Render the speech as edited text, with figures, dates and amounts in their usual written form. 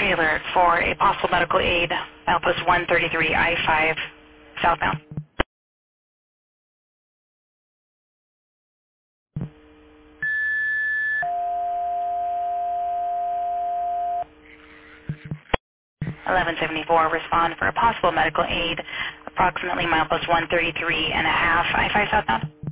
alert for a possible medical aid, Outpost 133 I-5 southbound. (1174) respond for a possible medical aid, approximately milepost 133 and a half I-5 southbound.